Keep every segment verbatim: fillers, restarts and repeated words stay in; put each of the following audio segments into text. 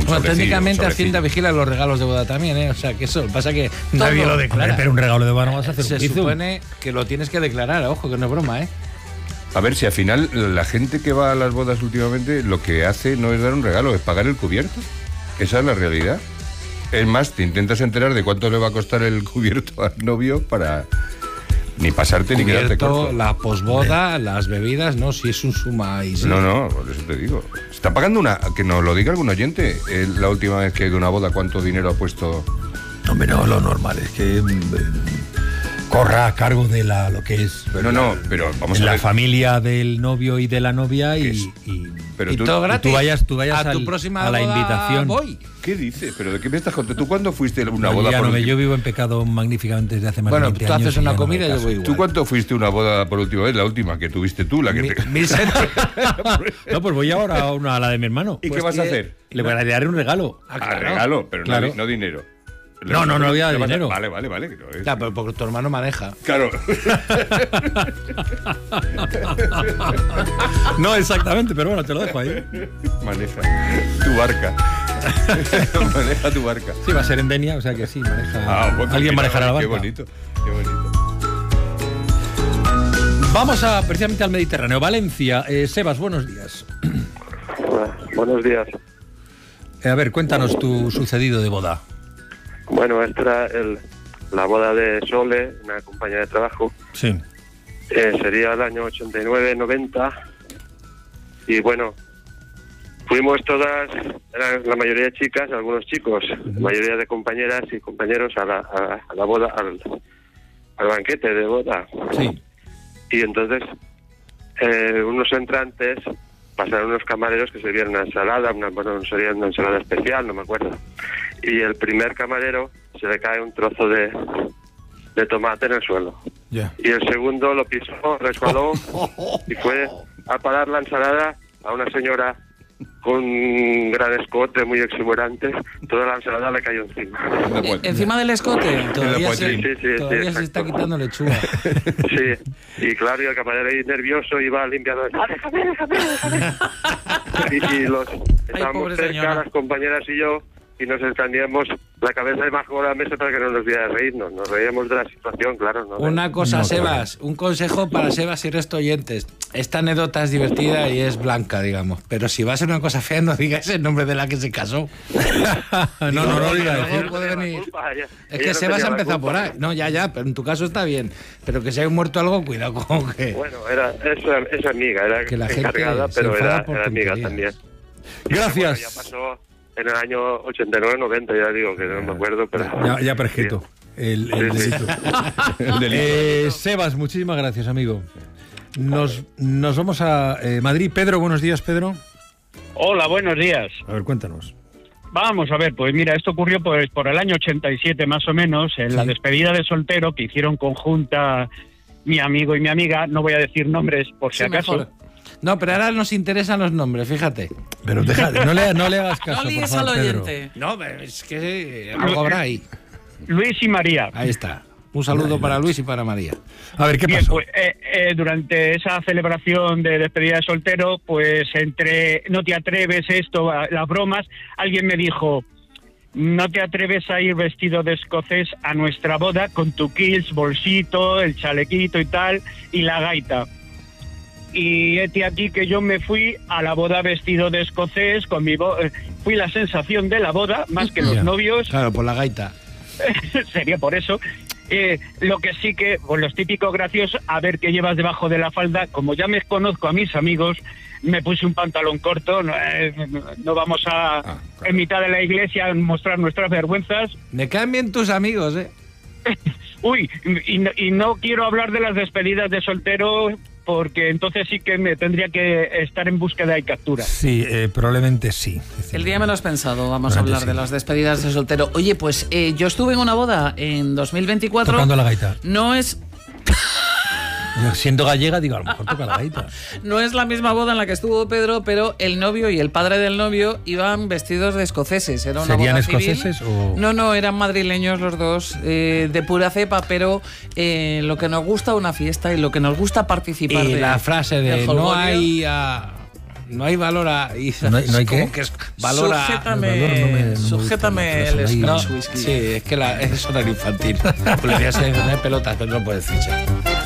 Bueno, técnicamente Hacienda vigila los regalos de boda también, ¿eh? O sea, que eso pasa que nadie lo declara. Pero un regalo de boda no vas a hacer Se un bizum. supone que lo tienes que declarar, ojo, que no es broma, ¿eh? A ver, si al final la gente que va a las bodas últimamente lo que hace no es dar un regalo, es pagar el cubierto. Esa es la realidad. Es más, te intentas enterar de cuánto le va a costar el cubierto al novio para ni pasarte ni quedarte corto. La posboda, las bebidas, no, si es un suma y sí. No, no, por eso te digo. Está pagando una, que nos lo diga algún oyente, eh, la última vez que ha ido a una boda, ¿cuánto dinero ha puesto? Hombre, no, lo normal es que eh, corra a cargo de la lo que es no, no, pero vamos a la ver. familia del novio y de la novia y, y, pero y tú, todo gratis. y tú vayas, tú vayas a tu al, próxima a la boda invitación. Voy. ¿Qué dices? ¿Pero de qué me estás contando? ¿Tú cuándo fuiste a una No, boda? ya por no me, última- yo vivo en pecado magníficamente desde hace más Bueno, de veinte tú años. haces y una ya no comida me y yo caso. voy igual. ¿Tú cuánto fuiste a una boda por última vez? La última que tuviste tú, la que Mi- te... mil setecientos. No, pues voy ahora a, una, a la de mi hermano. ¿Y Pues qué vas a tiene- hacer? Le voy a dar un regalo. Ah, Ah, claro. regalo, pero Claro. no, di- no dinero. No, no, no voy a dar Le vas dinero. Vale, vale, vale. que no es- Ya, pero porque tu hermano maneja. Claro. No exactamente, pero bueno, te lo dejo ahí. Maneja tu barca. Maneja tu barca. Sí, va a ser en Denia, o sea que sí, maneja. Ah, bueno, Alguien mira, manejará la barca. Qué bonito, qué bonito. Vamos a precisamente al Mediterráneo. Valencia. Eh, Sebas, buenos días. Hola, buenos días. Eh, a ver, cuéntanos tu sucedido de boda. Bueno, esta era el, la boda de Sole, una compañera de trabajo. Sí. Eh, sería el año ochenta y nueve noventa. Y bueno, fuimos todas, eran la mayoría de chicas, algunos chicos, la mayoría de compañeras y compañeros a la, a, a la boda, al, al banquete de boda. Sí. Y entonces, eh, unos entrantes pasaron unos camareros que servían una ensalada, una, bueno, sería una ensalada especial, no me acuerdo. Y el primer camarero se le cae un trozo de, de tomate en el suelo. Ya. Y el segundo lo pisó, resbaló y fue a parar la ensalada a una señora con un gran escote muy exuberante. Toda la ensalada le cayó encima. No puede- Encima del escote. Todavía, Sí, se, sí, sí, todavía sí, se está exacto. quitando lechuga. Sí, y claro, y el camarero ahí nervioso iba limpiando. ¡Ah, déjame, déjame, déjame! Y, y los, estábamos pobre cerca, señora. las compañeras y yo, y nos extendíamos la cabeza debajo de la mesa para que no nos viera reírnos. Nos reíamos de la situación, claro. ¿no? Una cosa, No, Sebas, un consejo para Sebas y resto oyentes. Esta anécdota es divertida y es blanca, digamos. Pero si va a ser una cosa fea, no digas el nombre de la que se casó. no, no, no, diga Luego decir. puede La venir. culpa, ella- Es ella que no Sebas tenía ha la empezado por culpa. ahí. No, ya, ya, pero en tu caso está bien. Pero que se haya muerto algo, cuidado con que... Bueno, era esa, esa amiga, era Que la gente encargada, se pero enfada era, por era amiga tonterías. también. Gracias. Bueno, ya pasó en el año ochenta y nueve noventa, ya digo, que no me acuerdo, pero... Ya, ya prescrito. El, el Sí, sí. delito. El delito. Eh, Sebas, muchísimas gracias, amigo. Nos, nos vamos a eh, Madrid. Pedro, buenos días, Pedro. Hola, buenos días. A ver, cuéntanos. Vamos a ver, pues mira, esto ocurrió pues, por el año ochenta y siete más o menos, en Sí. la despedida de soltero que hicieron conjunta mi amigo y mi amiga, no voy a decir nombres por si Sí, acaso. mejor. No, pero ahora nos interesan los nombres, fíjate. Pero deja, no, le, no le hagas caso, No por líes favor, al Pedro. oyente. No, pero es que algo habrá ahí. Luis y María. Ahí está. Un saludo para Luis y para María. A ver, ¿qué Bien, pasó? pues eh, eh, durante esa celebración de despedida de soltero, pues entre no te atreves esto, a- las bromas, alguien me dijo, no te atreves a ir vestido de escocés a nuestra boda con tu kills, bolsito, el chalequito y tal, y la gaita. Y este aquí que yo me fui a la boda vestido de escocés, con mi bo- eh, fui la sensación de la boda, más que los Ya. novios. Claro, por la gaita. Sería por eso. Eh, lo que sí que, pues los típicos graciosos, a ver qué llevas debajo de la falda. Como ya me conozco a mis amigos, me puse un pantalón corto. No, eh, no vamos a, Ah, claro. en mitad de la iglesia, mostrar nuestras vergüenzas. Me caen bien tus amigos, ¿eh? Uy, y, no- y no quiero hablar de las despedidas de soltero, porque entonces sí que me tendría que estar en búsqueda y captura. Sí, eh, probablemente sí. Es decir, El día menos pensado, vamos a Realmente hablar sí. de las despedidas de soltero. Oye, pues eh, yo estuve en una boda en dos mil veinticuatro. Tocando la gaita. No es, Yo, siendo gallega, digo, a lo mejor toca la gaita. no es la misma boda en la que estuvo Pedro, pero el novio y el padre del novio iban vestidos de escoceses. Era una ¿Serían boda civil. escoceses o...? No, no, eran madrileños los dos, eh, de pura cepa, pero eh, lo que nos gusta una fiesta y lo que nos gusta participar Y de, la frase de del no jolgorio". hay... ah, no hay valor a... Y, No hay- no hay como qué. que es valor a... Sujétame, el valor no me- no me gusta sujétame mucho, el eso ahí. No, Scotch whisky. sí, es que la, es horario infantil. Pues le voy a seleccionar pelotas, pero no puedes fichar.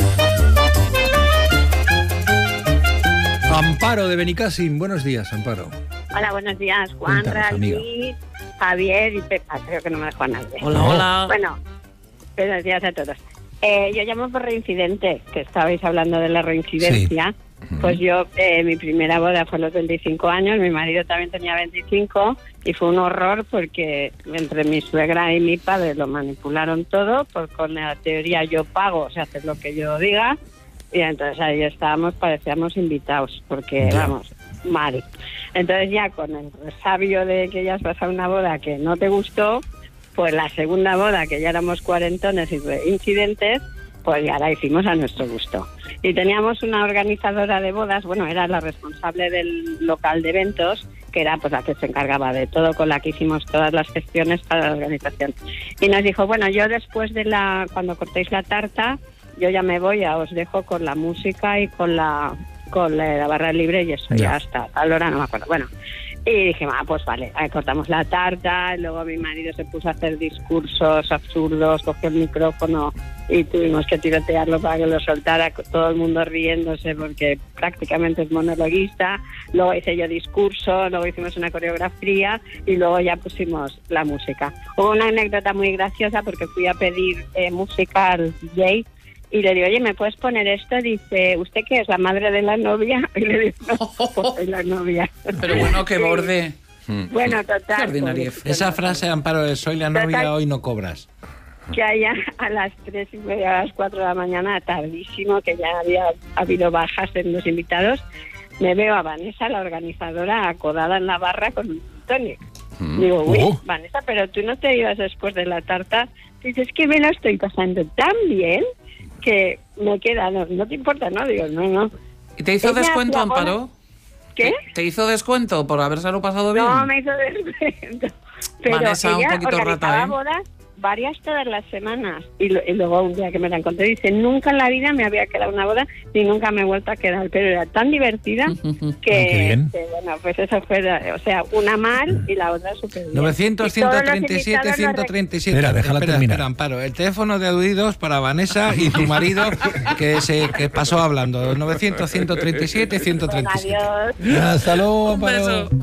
Amparo de Benicassim, buenos días, Amparo. Hola, buenos días, Juan, Cuéntanos, amiga. Luis, Javier y Pepa. Creo que no me dejo a nadie. Hola, No. hola. Bueno, buenos días a todos. Eh, yo llamo por reincidente, que estabais hablando de la reincidencia. Pues yo, eh, mi primera boda fue a los veinticinco años, mi marido también tenía veinticinco y fue un horror porque entre mi suegra y mi padre lo manipularon todo, por con la teoría yo pago, o sea, hacer lo que yo diga, y entonces ahí estábamos, parecíamos invitados, porque Ya. vamos, mal. Entonces ya con el resabio de que ya has pasado una boda que no te gustó, pues la segunda boda, que ya éramos cuarentones y incidentes, pues ya la hicimos a nuestro gusto. Y teníamos una organizadora de bodas, bueno, era la responsable del local de eventos, que era pues la que se encargaba de todo, con la que hicimos todas las gestiones para la organización. Y nos dijo, bueno, yo después de la, cuando cortéis la tarta, yo ya me voy, ya os dejo con la música y con la con la, la barra libre y eso, Ya. ya hasta tal hora, no me acuerdo. Bueno, y dije, ah, pues vale, ahí cortamos la tarta, y luego mi marido se puso a hacer discursos absurdos, cogió el micrófono y tuvimos que tirotearlo para que lo soltara, todo el mundo riéndose porque prácticamente es monologuista. Luego hice yo discurso, luego hicimos una coreografía y luego ya pusimos la música. Hubo una anécdota muy graciosa porque fui a pedir eh, música al D J y le digo, oye, ¿me puedes poner esto? Dice, ¿usted qué es, la madre de la novia? Y le digo, no, pues soy la novia. Pero bueno, qué borde. Bueno, total. Qué ordinariez. pues, Esa frase, Amparo, de soy la novia, Total. hoy no cobras. que haya a las tres y media, a las cuatro de la mañana, tardísimo, que ya había habido bajas en los invitados, me veo a Vanessa, la organizadora, acodada en la barra con un tonic. Digo, uy, Oh. Vanessa, pero tú no te ibas después de la tarta. Dices, es que me lo estoy pasando tan bien que me queda, no, no te importa, ¿no? Digo, no, no. ¿Y te hizo Ella descuento, hacía bodas- Amparo? ¿Qué? ¿Te, te hizo descuento por habérselo pasado bien? No, me hizo descuento. Pero Vanessa, un ella poquito organizaba rata, ¿eh? bodas varias todas las semanas. Y, lo- y luego un día que me la encontré, dice, nunca en la vida me había quedado una boda y nunca me he vuelto a quedar. Pero era tan divertida que, Ah, qué bien. que, bueno, pues eso fue, o sea, una mal y la otra súper bien. novecientos, Y ciento todos los treinta y siete, invitados ciento nos treinta y siete. Espera, déjala espera, terminar. espera, Amparo. El teléfono de aludidos para Vanessa y tu marido que se que pasó hablando. novecientos, ciento treinta y siete, ciento Bueno, treinta y siete. adiós. Hasta luego, Un Amparo. beso.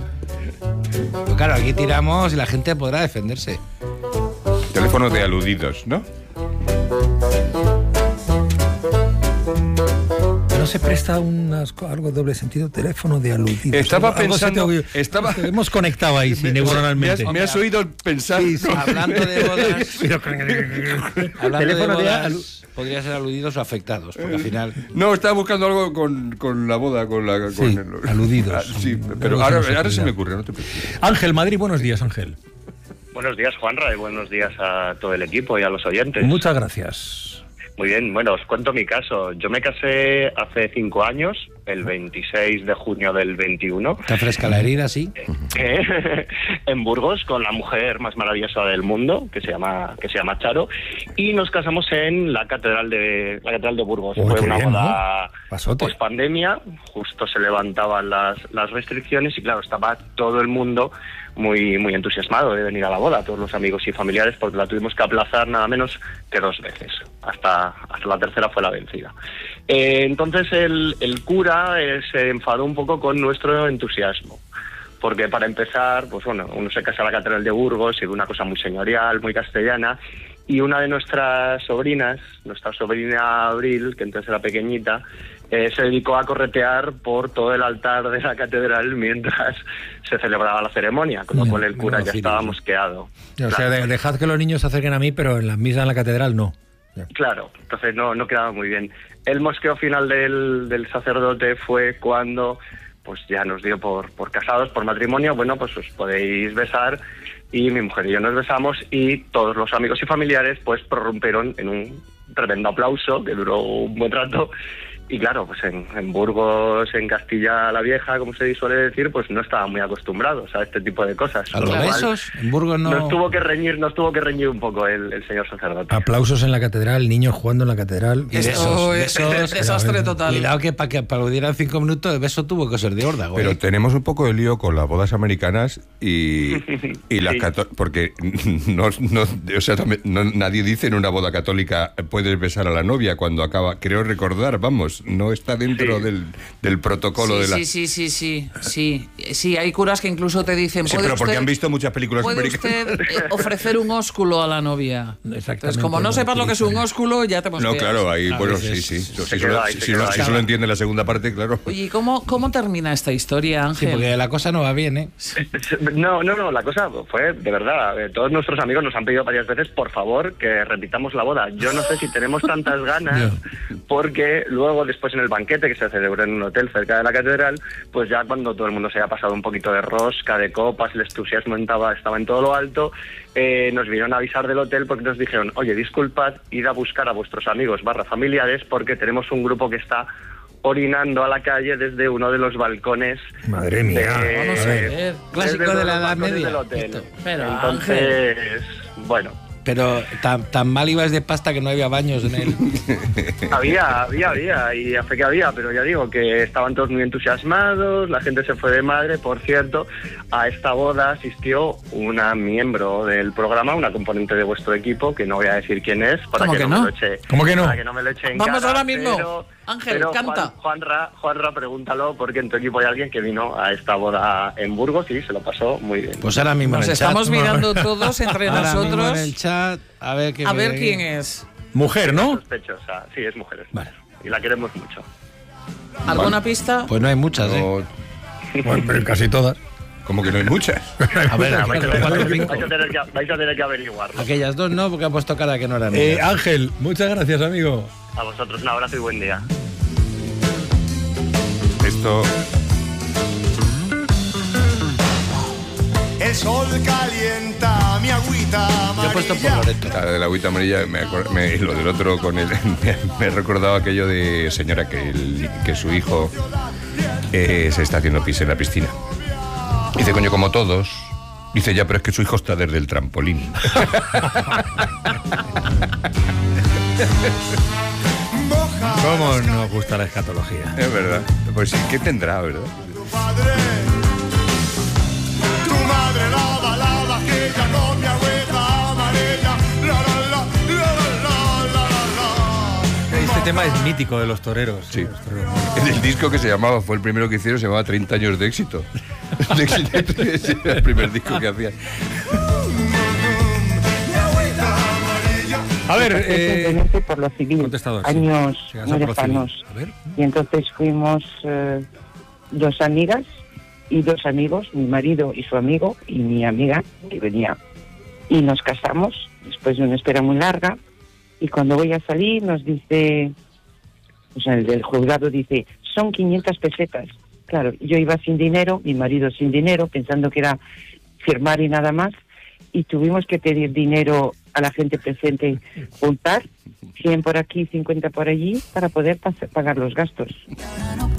Pues claro, aquí tiramos y la gente podrá defenderse. Teléfono de aludidos, ¿no? ¿No se presta unas, co- algo de doble sentido? Teléfono de aludidos. Estaba Algo se pensando- te- estaba- Hemos conectado ahí, sí, neuronalmente. Me has, me has oído pensar. Hablando de bodas, hablando Teléfono de de bodas, alu- podría ser aludidos o afectados, porque al final... No, estaba buscando algo con, con la boda, con la. Con Sí, aludidos. Ah, sí, Algo pero se ahora, nos ahora se ocurrirá. me ocurre, no te preocupes. Ángel Madrid, buenos días, Ángel. Buenos días, Juanra, y buenos días a todo el equipo y a los oyentes. Muchas gracias. Muy bien, bueno, os cuento mi caso. Yo me casé hace cinco años, el veintiséis de junio del veintiuno, Está fresca la herida, sí. eh, en Burgos, con la mujer más maravillosa del mundo, que se llama que se llama Charo, y nos casamos en la catedral de la catedral de Burgos. Oh, Fue qué una bien, boda ¿no? Pasote. post pandemia, justo se levantaban las, las restricciones y claro, estaba todo el mundo muy muy entusiasmado de venir a la boda, todos los amigos y familiares, porque la tuvimos que aplazar nada menos que dos veces, hasta, hasta la tercera fue la vencida. Eh, entonces el, el cura eh, se enfadó un poco con nuestro entusiasmo, porque para empezar, pues bueno, uno se casa en la catedral de Burgos y ve una cosa muy señorial, muy castellana, y una de nuestras sobrinas, nuestra sobrina Abril, que entonces era pequeñita, eh, se dedicó a corretear por todo el altar de la catedral mientras se celebraba la ceremonia, con lo Ya, cual el cura menudo ya cirio. estaba mosqueado. O sea, de- dejad que los niños se acerquen a mí, pero en la misa en la catedral no. Ya. Claro, entonces no, no quedaba muy bien. El mosqueo final del, del sacerdote fue cuando pues ya nos dio por, por casados, por matrimonio, bueno, pues os podéis besar, y mi mujer y yo nos besamos y todos los amigos y familiares pues prorrumpieron en un tremendo aplauso que duró un buen rato Y claro, pues en, en Burgos, en Castilla la Vieja, como se suele decir, pues no estaban muy acostumbrados a este tipo de cosas. ¿A los besos? En Burgos no... Nos tuvo que reñir, nos tuvo que reñir un poco el, el señor sacerdote. Aplausos en la catedral, niños jugando en la catedral. Y besos, besos, desastre total. Cuidado que para que apludieran cinco minutos, el beso tuvo que ser de órdago. Pero ¿eh? tenemos un poco de lío con las bodas americanas y, y las Sí. cató- porque no, no, o sea, no- nadie dice en una boda católica puedes besar a la novia cuando acaba. Creo recordar, vamos, no está dentro Sí. del, del protocolo Sí, de la... sí, sí, sí, sí, sí. Sí, hay curas que incluso te dicen... Sí, ¿puede pero porque usted- han visto muchas películas ¿Puede americanas. usted eh, ofrecer un ósculo a la novia? Exactamente. Entonces, como no sepas lo que es un ósculo, ya te hemos No, pillado. claro, ahí, A bueno, veces sí, sí. se Si quedó solo, ahí, si se solo- quedó si ahí. solo entiende la segunda parte, claro. Oye, ¿y cómo, cómo termina esta historia, Sí, Ángel? porque la cosa no va bien, ¿eh? No, no, no, la cosa fue, de verdad, eh, todos nuestros amigos nos han pedido varias veces, por favor, que repitamos la boda. Yo no sé si tenemos tantas ganas, porque luego, después en el banquete, que se celebró en un hotel cerca de la catedral, pues ya cuando todo el mundo se haya pasado un poquito de rosca, de copas, el entusiasmo estaba, estaba en todo lo alto, eh, nos vinieron a avisar del hotel porque nos dijeron, oye, disculpad, id a buscar a vuestros amigos barra familiares porque tenemos un grupo que está orinando a la calle desde uno de los balcones. Madre mía. de- Vamos a ver. desde Clásico uno de la los Edad balcones Media. del hotel. Esto. Pero, Entonces, bueno, Pero tan, tan mal ibas de pasta que no había baños en él. había, había, había, y hace que había, pero ya digo que estaban todos muy entusiasmados, la gente se fue de madre. Por cierto, a esta boda asistió una miembro del programa, una componente de vuestro equipo, que no voy a decir quién es, para ¿Cómo que, que no, no? Me lo eche, ¿Cómo que no? para que no me lo eche en Vamos cara, ahora mismo. pero- Ángel, pero canta. Juan, Juanra, Juanra, pregúntalo, porque en tu equipo hay alguien que vino a esta boda en Burgos y se lo pasó muy bien. Pues ahora mismo Nos en el estamos chat. mirando todos entre Ahora mismo nosotros en el chat, a ver, qué a me- ver quién es. Mujer, ¿no? Sospechosa, sí, es mujer. es Vale. mujer. Y la queremos mucho. ¿Alguna pista? Pues no hay muchas, ¿eh? No, Bueno, pero casi todas. como que no hay muchas. A ver, Vais a, cuatro, tener, cuatro, vais cinco. a tener que, vais a tener que averiguarlo. Aquellas dos no, porque ha puesto cara que no eran Eh, mías. Ángel, muchas gracias, amigo. A vosotros un abrazo y buen día. Esto... El sol calienta mi agüita Yo he puesto por amarilla. Loreto. La de la agüita amarilla, me, acor- me- lo del otro con el, me, me he recordado aquello de señora que, el- que su hijo eh, se está haciendo pis en la piscina. Dice, coño, como todos. Dice, ya, pero es que su hijo está desde el trampolín. ¿Cómo nos gusta la escatología? Es verdad. Pues sí, ¿qué tendrá, verdad? Tu padre, tu madre lava la vajilla con mi agüita amarilla. La, la, la, la, la, la, la, la. Este tema es mítico de los toreros. Sí. Los toreros. El disco que se llamaba, fue el primero que hicieron, se llamaba treinta años de éxito. De éxito, ese era el primer disco que hacían. Mi agüita amarilla. A ver, eh, Simplemente por lo civil, contestador, sí. años Llegas muy a por civil. lejanos. A ver. Y entonces fuimos eh, dos amigas y dos amigos, mi marido y su amigo, y mi amiga que venía. Y nos casamos después de una espera muy larga. Y cuando voy a salir nos dice, o sea, el del juzgado dice, son quinientas pesetas. Claro, yo iba sin dinero, mi marido sin dinero, pensando que era firmar y nada más. Y tuvimos que pedir dinero a la gente presente, juntar cien por aquí, cincuenta por allí, para poder pas- pagar los gastos.